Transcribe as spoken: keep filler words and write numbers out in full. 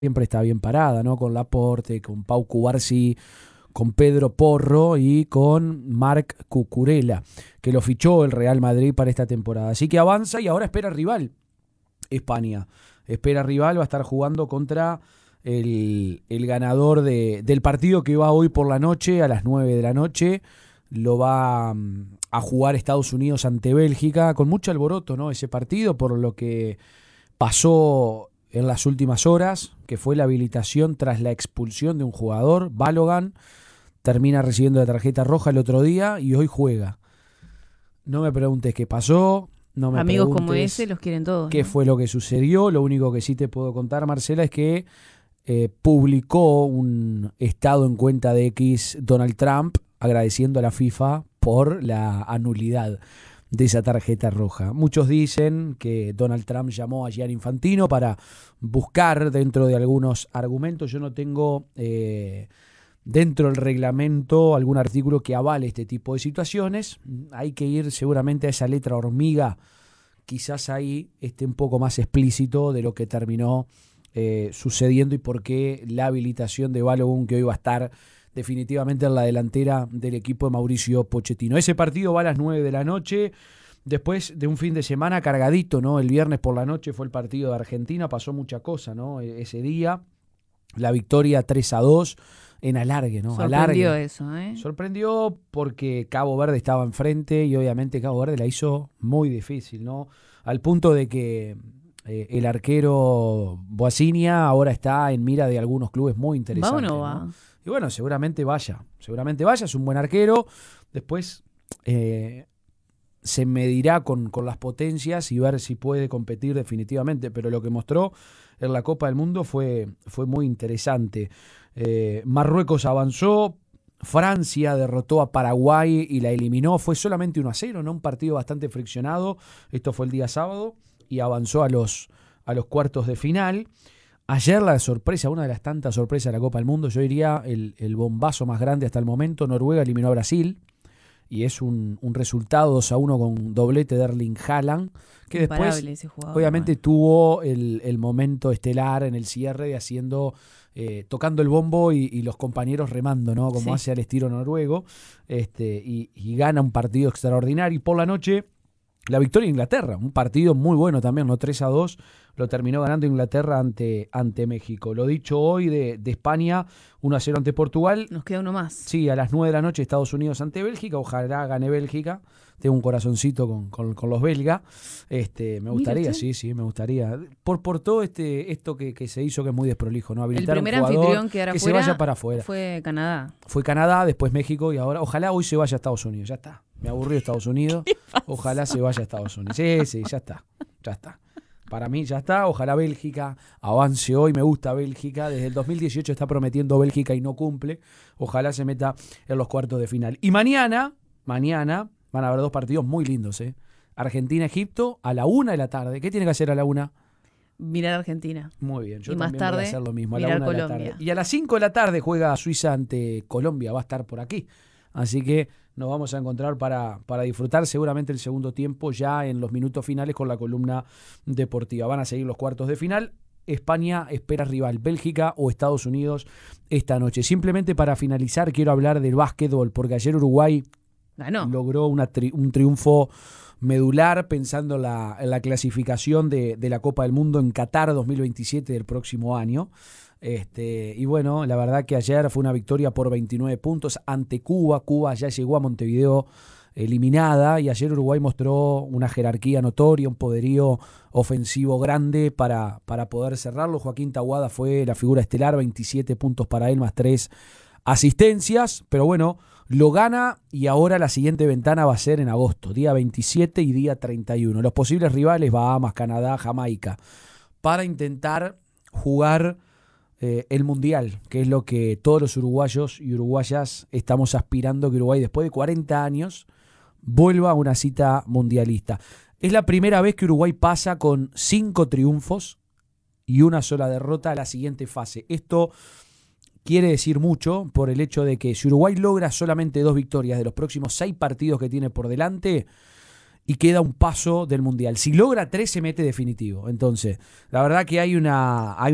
siempre está bien parada, ¿no? Con Laporte, con Pau Cubarsí, con Pedro Porro y con Marc Cucurella, que lo fichó el Real Madrid para esta temporada. Así que avanza y ahora espera rival, España. Espera rival, va a estar jugando contra el, el ganador de, del partido que va hoy por la noche, a las nueve de la noche. Lo va um, a jugar Estados Unidos ante Bélgica, con mucho alboroto, ¿no? Ese partido, por lo que pasó en las últimas horas, que fue la habilitación tras la expulsión de un jugador, Balogan, termina recibiendo la tarjeta roja el otro día y hoy juega. No me preguntes qué pasó, no me Amigos preguntes como ese los quieren todos, qué ¿no? fue lo que sucedió. Lo único que sí te puedo contar, Marcela, es que eh, publicó un estado en cuenta de X Donald Trump agradeciendo a la FIFA por la anulidad de esa tarjeta roja. Muchos dicen que Donald Trump llamó a Gianni Infantino para buscar dentro de algunos argumentos. Yo no tengo eh, dentro del reglamento algún artículo que avale este tipo de situaciones. Hay que ir seguramente a esa letra hormiga. Quizás ahí esté un poco más explícito de lo que terminó eh, sucediendo y por qué la habilitación de Balogun, que hoy va a estar definitivamente en la delantera del equipo de Mauricio Pochettino. Ese partido va a las nueve de la noche, después de un fin de semana cargadito, ¿no? El viernes por la noche fue el partido de Argentina, pasó mucha cosa, ¿no? Ese día, la victoria tres a dos en alargue, ¿no? Sorprendió alargue. eso, ¿eh? Sorprendió porque Cabo Verde estaba enfrente y obviamente Cabo Verde la hizo muy difícil, ¿no? Al punto de que eh, el arquero Boacinia ahora está en mira de algunos clubes muy interesantes, ¿Va o no va? ¿no? Y bueno, seguramente vaya, seguramente vaya, es un buen arquero. Después eh, se medirá con, con las potencias y ver si puede competir definitivamente, pero lo que mostró en la Copa del Mundo fue, fue muy interesante. Eh, Marruecos avanzó, Francia derrotó a Paraguay y la eliminó, fue solamente uno a cero, ¿no? Un partido bastante friccionado, esto fue el día sábado, y avanzó a los, a los cuartos de final. Ayer la sorpresa, una de las tantas sorpresas de la Copa del Mundo, yo diría el, el bombazo más grande hasta el momento, Noruega eliminó a Brasil, y es un, un resultado dos a uno con doblete de Erling Haaland, que Imparable después ese jugador, obviamente bueno. tuvo el, el momento estelar en el cierre de haciendo, eh, tocando el bombo y, y los compañeros remando, ¿no? Como Sí. hace al estilo noruego, este, y, y gana un partido extraordinario. Y por la noche, la victoria de Inglaterra, un partido muy bueno también, ¿no? tres a dos, lo terminó ganando Inglaterra ante, ante México. Lo dicho hoy de, de España, uno a cero ante Portugal. Nos queda uno más. Sí, a las nueve de la noche Estados Unidos ante Bélgica, ojalá gane Bélgica. Tengo un corazoncito con, con, con los belgas. Este, me gustaría, sí, sí, me gustaría. Por, por todo este esto que, que se hizo, que es muy desprolijo, ¿no? Habilitar El primer un jugador anfitrión que ahora que se fuera vaya para afuera. fue Canadá. Fue Canadá, después México y ahora, ojalá hoy se vaya a Estados Unidos, ya está. Me aburrió Estados Unidos. Ojalá se vaya a Estados Unidos. Sí, sí, ya está, ya está. Para mí ya está, ojalá Bélgica avance hoy, me gusta Bélgica, desde el dos mil dieciocho está prometiendo Bélgica y no cumple, ojalá se meta en los cuartos de final. Y mañana, mañana van a haber dos partidos muy lindos, ¿eh? Argentina-Egipto a la una de la tarde. ¿Qué tiene que hacer a la una? Mirar a Argentina. Muy bien, yo y más también tarde, voy a hacer lo mismo, a la mirar una de la Colombia. tarde. Y a las cinco de la tarde juega Suiza ante Colombia, va a estar por aquí. Así que nos vamos a encontrar para, para disfrutar seguramente el segundo tiempo ya en los minutos finales con la columna deportiva. Van a seguir los cuartos de final. España espera rival, Bélgica o Estados Unidos esta noche. Simplemente para finalizar quiero hablar del básquetbol, porque ayer Uruguay Ganó. logró una tri- un triunfo medular pensando en la, en la clasificación de, de la Copa del Mundo en Qatar dos mil veintisiete del próximo año. Este, y bueno, la verdad que ayer fue una victoria por veintinueve puntos ante Cuba. Cuba ya llegó a Montevideo eliminada y ayer Uruguay mostró una jerarquía notoria, un poderío ofensivo grande para, para poder cerrarlo. Joaquín Tahuada fue la figura estelar, veintisiete puntos para él más tres asistencias, pero bueno, lo gana y ahora la siguiente ventana va a ser en agosto, día veintisiete y día treinta y uno. Los posibles rivales, Bahamas, Canadá, Jamaica, para intentar jugar Eh, el Mundial, que es lo que todos los uruguayos y uruguayas estamos aspirando, que Uruguay después de cuarenta años vuelva a una cita mundialista. Es la primera vez que Uruguay pasa con cinco triunfos y una sola derrota a la siguiente fase. Esto quiere decir mucho por el hecho de que si Uruguay logra solamente dos victorias de los próximos seis partidos que tiene por delante, y queda un paso del Mundial. Si logra tres, se mete definitivo. Entonces, la verdad que hay una... Hay